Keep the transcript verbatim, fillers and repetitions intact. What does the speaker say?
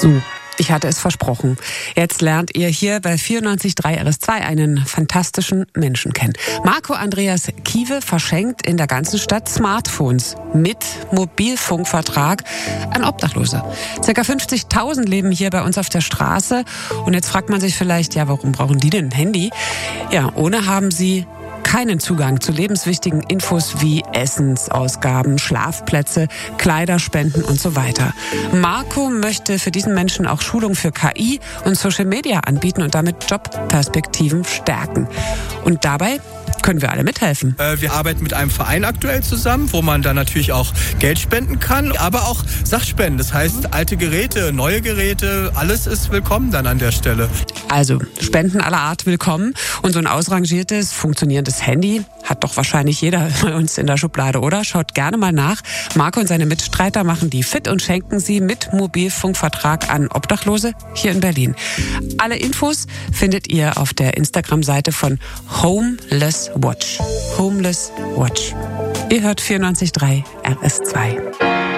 So, ich hatte es versprochen. Jetzt lernt ihr hier bei vierundneunzig Komma drei R S zwei einen fantastischen Menschen kennen. Marco Andreas Kiewe verschenkt in der ganzen Stadt Smartphones mit Mobilfunkvertrag an Obdachlose. Circa fünfzigtausend leben hier bei uns auf der Straße. Und jetzt fragt man sich vielleicht, ja, warum brauchen die denn ein Handy? Ja, ohne haben sie keinen Zugang zu lebenswichtigen Infos wie Essensausgaben, Schlafplätze, Kleiderspenden und so weiter. Marco möchte für diesen Menschen auch Schulung für K I und Social Media anbieten und damit Jobperspektiven stärken. Und dabei können wir alle mithelfen. Wir arbeiten mit einem Verein aktuell zusammen, wo man dann natürlich auch Geld spenden kann, aber auch Sachspenden. Das heißt, alte Geräte, neue Geräte, alles ist willkommen dann an der Stelle. Also Spenden aller Art willkommen. Und so ein ausrangiertes, funktionierendes Handy hat doch wahrscheinlich jeder bei uns in der Schublade, oder? Schaut gerne mal nach. Marco und seine Mitstreiter machen die fit und schenken sie mit Mobilfunkvertrag an Obdachlose hier in Berlin. Alle Infos findet ihr auf der Instagram-Seite von Homeless Watch. Homeless Watch. Ihr hört vierundneunzig Komma drei R S zwei.